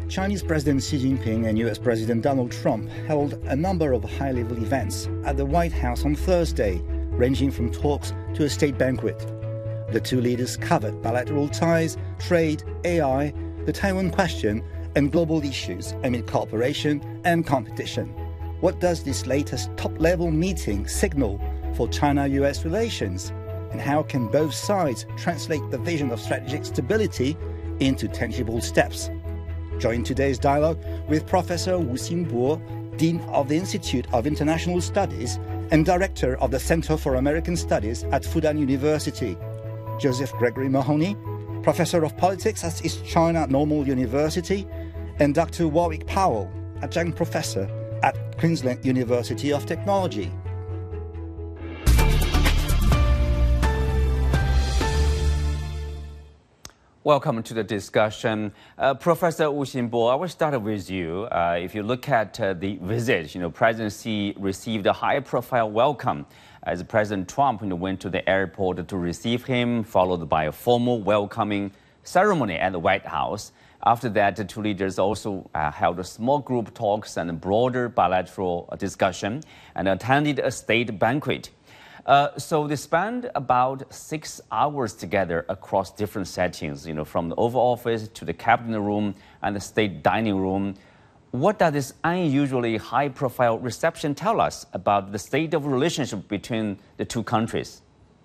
Chinese President Xi Jinping and US President Donald Trump held a number of high-level events at the White House on Thursday, ranging from talks to a state banquet. The two leaders covered bilateral ties, trade, AI, the Taiwan question, and global issues amid cooperation and competition. What does this latest top-level meeting signal for China-US relations? And how can both sides translate the vision of strategic stability into tangible steps? Join today's dialogue with Professor Wu Xinbo, Dean of the Institute of International Studies and Director of the Center for American Studies at Fudan University, Joseph Gregory Mahoney, Professor of Politics at East China Normal University, and Dr. Warwick Powell, Adjunct Professor at Queensland University of Technology. Welcome to the discussion. Professor Wu Xinbo, I will start with you. If you look at the visit, President Xi received a high-profile welcome as President Trump went to the airport to receive him, followed by a formal welcoming ceremony at the White House. After that, the two leaders also held a small group talks and a broader bilateral discussion and attended a state banquet. So they spent about 6 hours together across different settings, from the Oval Office to the Cabinet Room and the State Dining Room. What does this unusually high-profile reception tell us about the state of relationship between the two countries?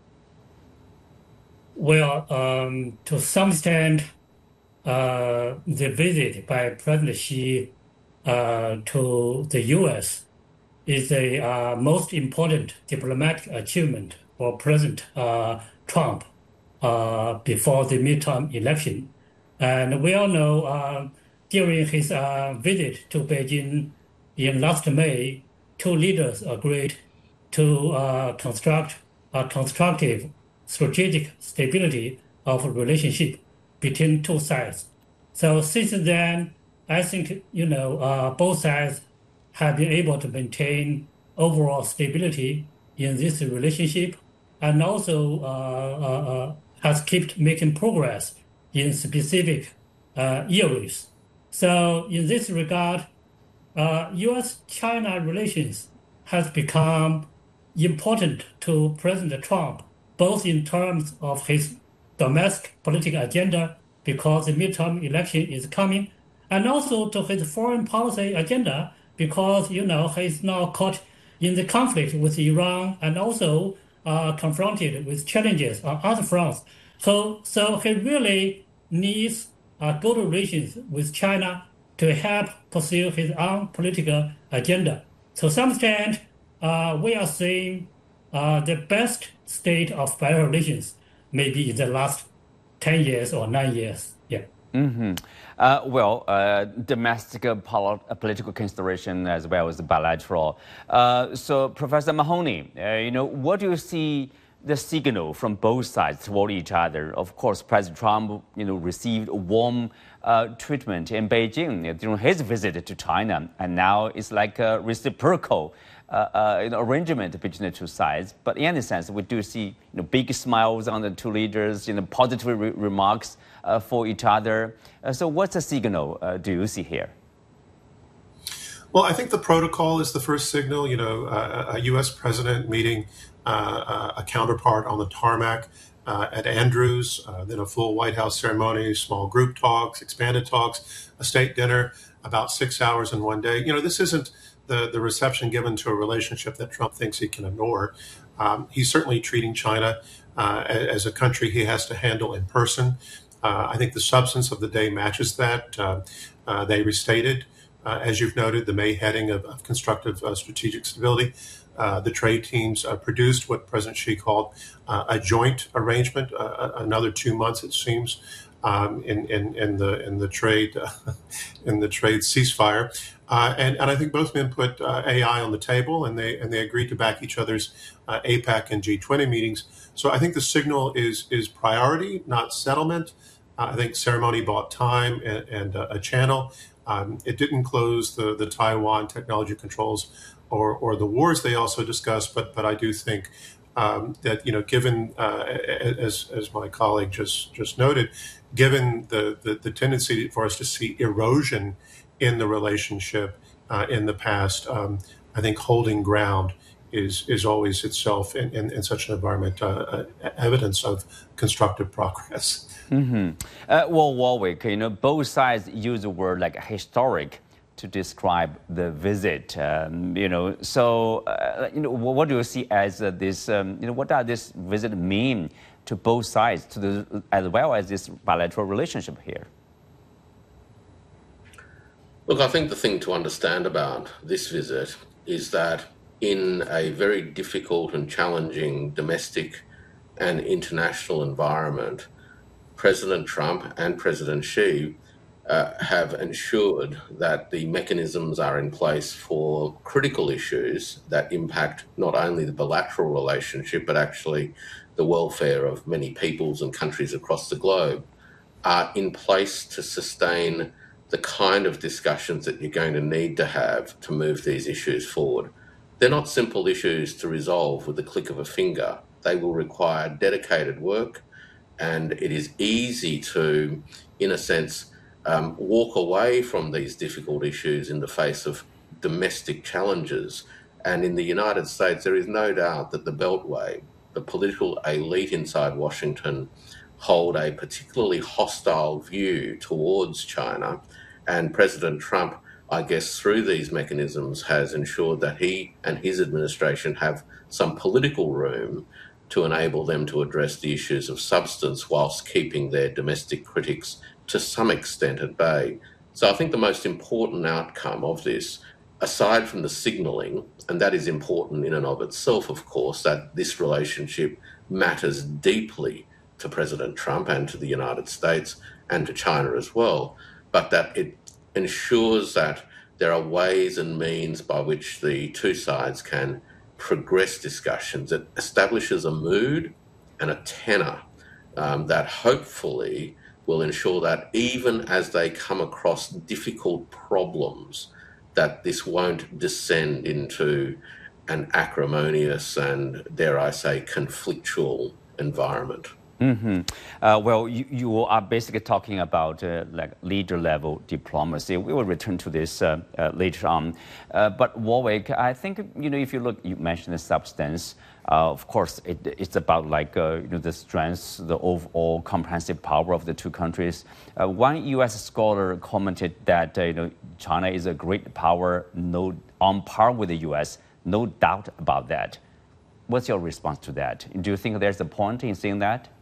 Well, to some extent, the visit by President Xi to the U.S. is the most important diplomatic achievement for President Trump before the midterm election. And we all know during his visit to Beijing in last May, two leaders agreed to construct a constructive strategic stability of relationship between two sides. So since then, I think, both sides have been able to maintain overall stability in this relationship and also has kept making progress in specific areas. So in this regard, U.S.-China relations has become important to President Trump, both in terms of his domestic political agenda, because the midterm election is coming, and also to his foreign policy agenda, because, he's now caught in the conflict with Iran and also confronted with challenges on other fronts. So he really needs good relations with China to help pursue his own political agenda. To some extent, we are seeing the best state of bilateral relations maybe in the last 10 years or 9 years. Yeah. Mm-hmm. Domestic political consideration as well as bilateral. So, Professor Mahoney, what do you see the signal from both sides toward each other? Of course, President Trump, received warm treatment in Beijing during his visit to China, and now it's like a reciprocal arrangement between the two sides. But in any sense, we do see big smiles on the two leaders, positive remarks for each other. So what's the signal do you see here? Well, I think the protocol is the first signal. A U.S. president meeting a counterpart on the tarmac at Andrews, then a full White House ceremony, small group talks, expanded talks, a state dinner, about 6 hours in one day. This isn't the reception given to a relationship that Trump thinks he can ignore. He's certainly treating China as a country he has to handle in person. I think the substance of the day matches that. They restated, as you've noted, the May heading of constructive strategic stability. The trade teams produced what President Xi called a joint arrangement, another 2 months, it seems, in the trade ceasefire. And I think both men put AI on the table, and they agreed to back each other's APEC and G20 meetings. So I think the signal is priority, not settlement. I think ceremony bought time and a channel. It didn't close the Taiwan technology controls or the wars they also discussed, but I do think that given as my colleague just noted, given the tendency for us to see erosion in the relationship in the past, I think holding ground is always itself in such an environment evidence of constructive progress. Mm-hmm. Well, Warwick, both sides use the word like historic to describe the visit. So what do you see as this? What does this visit mean to both sides, as well as this bilateral relationship here? Look, I think the thing to understand about this visit is that in a very difficult and challenging domestic and international environment, President Trump and President Xi have ensured that the mechanisms are in place for critical issues that impact not only the bilateral relationship, but actually the welfare of many peoples and countries across the globe, are in place to sustain the kind of discussions that you're going to need to have to move these issues forward. They're not simple issues to resolve with the click of a finger. They will require dedicated work, and it is easy to, in a sense, walk away from these difficult issues in the face of domestic challenges. And in the United States, there is no doubt that the Beltway, the political elite inside Washington, hold a particularly hostile view towards China. And President Trump, I guess, through these mechanisms has ensured that he and his administration have some political room to enable them to address the issues of substance whilst keeping their domestic critics to some extent at bay. So I think the most important outcome of this, aside from the signalling, and that is important in and of itself, of course, that this relationship matters deeply to President Trump and to the United States and to China as well, but that it ensures that there are ways and means by which the two sides can progress discussions. It establishes a mood and a tenor that hopefully will ensure that even as they come across difficult problems, that this won't descend into an acrimonious and, dare I say, conflictual environment. Mm-hmm. Well, you are basically talking about like leader-level diplomacy. We will return to this later on. But Warwick, I think if you look, you mentioned the substance. Of course, it's about like the strengths, the overall comprehensive power of the two countries. One U.S. scholar commented that China is a great power, on par with the U.S. No doubt about that. What's your response to that? Do you think there's a point in saying that?